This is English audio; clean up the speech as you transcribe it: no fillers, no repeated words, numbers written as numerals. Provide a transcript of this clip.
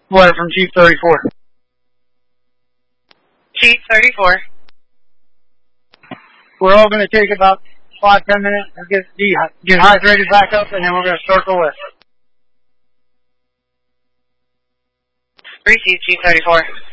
What from Chief 34? Chief 34. We're all going to take about 5-10 minutes to get hydrated back up, and then we're going to circle west. Receive Chief 34.